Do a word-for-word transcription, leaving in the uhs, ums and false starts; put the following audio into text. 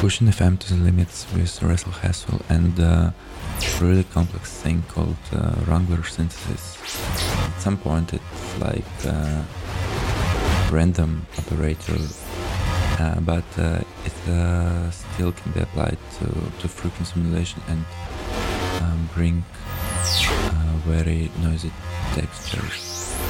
pushing F M to the limits with Russell Hassel and a really complex thing called uh, Wrangler synthesis. At some point it's like a random operator, uh, but uh, it uh, still can be applied to, to frequency simulation and um, bring uh, very noisy textures.